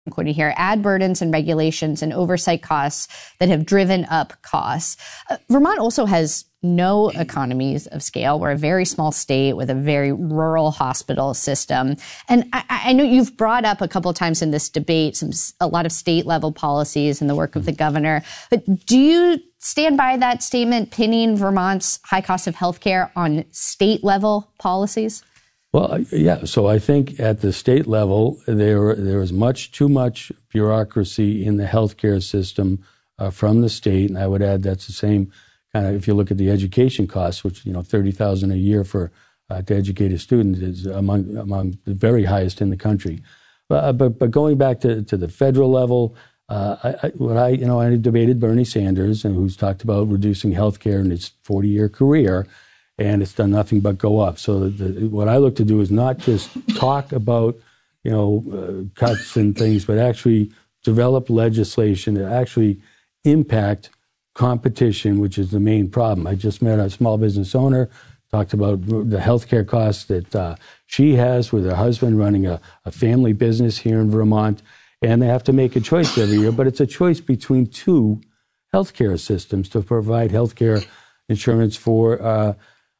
I'm quoting here, add burdens and regulations and oversight costs that have driven up costs. Vermont also has no economies of scale. We're a very small state with a very rural hospital system. And I know you've brought up a couple of times in this debate a lot of state level policies and the work of the governor. But do you stand by that statement, pinning Vermont's high cost of healthcare on state level policies? Well, yeah. So I think at the state level, there is too much bureaucracy in the healthcare system from the state, and I would add that's the same kind of if you look at the education costs, which $30,000 a year for to educate a student is among the very highest in the country. But going back to the federal level, I debated Bernie Sanders, and who's talked about reducing healthcare in his 40-year career. And it's done nothing but go up. So what I look to do is not just talk about, cuts and things, but actually develop legislation that actually impact competition, which is the main problem. I just met a small business owner, talked about the healthcare costs that she has with her husband running a family business here in Vermont. And they have to make a choice every year, but it's a choice between two healthcare systems to provide healthcare insurance for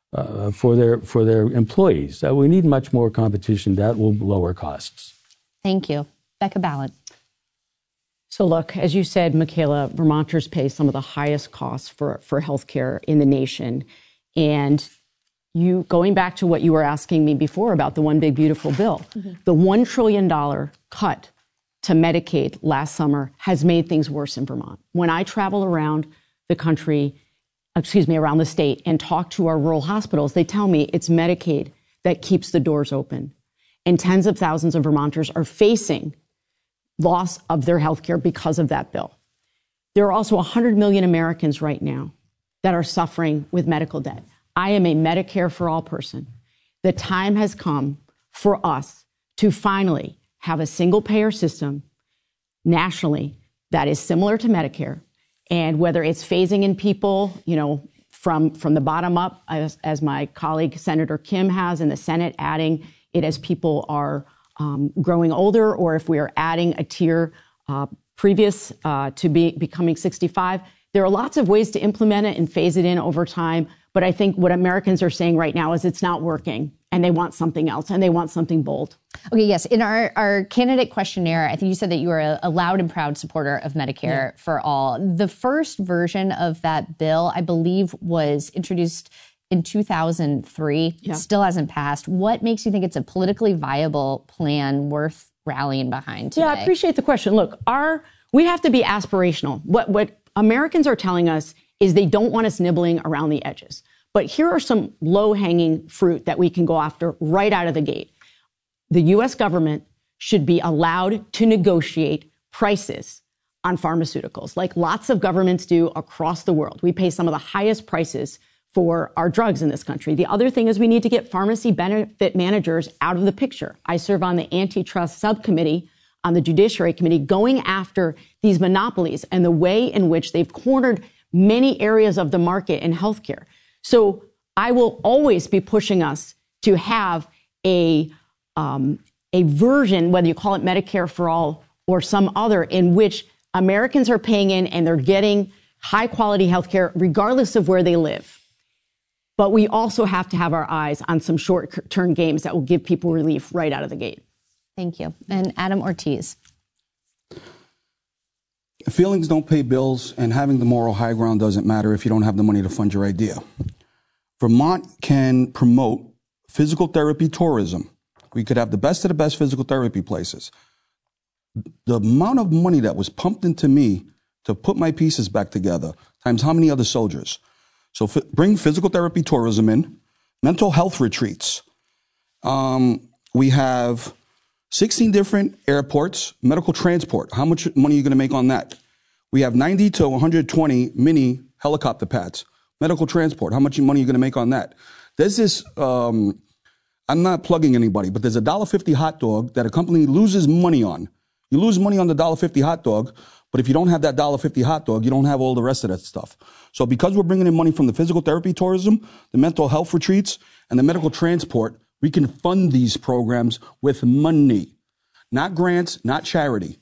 their employees. We need much more competition. That will lower costs. Thank you. Becca Balint. So look, as you said, Michaela, Vermonters pay some of the highest costs for healthcare in the nation. And going back to what you were asking me before about the One Big Beautiful Bill, the $1 trillion cut to Medicaid last summer has made things worse in Vermont. When I travel around the country, around the state and talk to our rural hospitals, they tell me it's Medicaid that keeps the doors open. And tens of thousands of Vermonters are facing loss of their health care because of that bill. There are also 100 million Americans right now that are suffering with medical debt. I am a Medicare for all person. The time has come for us to finally have a single payer system nationally that is similar to Medicare. And whether it's phasing in people, from the bottom up, as my colleague Senator Kim has in the Senate, adding it as people are growing older, or if we are adding a tier previous to becoming 65, there are lots of ways to implement it and phase it in over time. But I think what Americans are saying right now is it's not working, and they want something else, and they want something bold. Okay, yes. In our candidate questionnaire, I think you said that you were a loud and proud supporter of Medicare for all. The first version of that bill, I believe, was introduced in 2003. Yeah. Still hasn't passed. What makes you think it's a politically viable plan worth rallying behind today? Yeah, I appreciate the question. Look, we have to be aspirational. What Americans are telling us is they don't want us nibbling around the edges. But here are some low-hanging fruit that we can go after right out of the gate. The U.S. government should be allowed to negotiate prices on pharmaceuticals, like lots of governments do across the world. We pay some of the highest prices for our drugs in this country. The other thing is we need to get pharmacy benefit managers out of the picture. I serve on the antitrust subcommittee on the Judiciary Committee, going after these monopolies and the way in which they've cornered many areas of the market in healthcare. So I will always be pushing us to have a version, whether you call it Medicare for all or some other, in which Americans are paying in and they're getting high quality healthcare regardless of where they live. But we also have to have our eyes on some short-term games that will give people relief right out of the gate. Thank you. And Adam Ortiz. Feelings don't pay bills, and having the moral high ground doesn't matter if you don't have the money to fund your idea. Vermont can promote physical therapy tourism. We could have the best of the best physical therapy places. The amount of money that was pumped into me to put my pieces back together times how many other soldiers. So bring physical therapy tourism in, mental health retreats. We have 16 different airports, medical transport. How much money are you going to make on that? We have 90 to 120 mini helicopter pads, medical transport. How much money are you going to make on that? There's this, I'm not plugging anybody, but there's a $1.50 hot dog that a company loses money on. You lose money on the $1.50 hot dog, but if you don't have that $1.50 hot dog, you don't have all the rest of that stuff. So because we're bringing in money from the physical therapy tourism, the mental health retreats, and the medical transport, we can fund these programs with money, not grants, not charity.